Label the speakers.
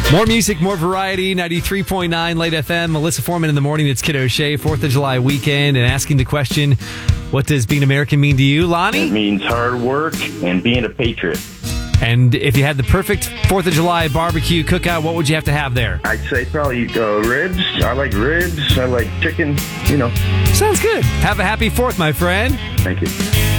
Speaker 1: More music, more variety. 93.9 Late FM. Melissa Foreman in the morning. It's Kid O'Shea. 4th of July weekend. And asking the question, what does being American mean to you, Lonnie?
Speaker 2: It means hard work and being a patriot.
Speaker 1: And if you had the perfect 4th of July barbecue cookout, what would you have to have there?
Speaker 2: I'd say probably ribs. I like ribs. I like chicken,
Speaker 1: Sounds good. Have a happy 4th, my friend.
Speaker 2: Thank you.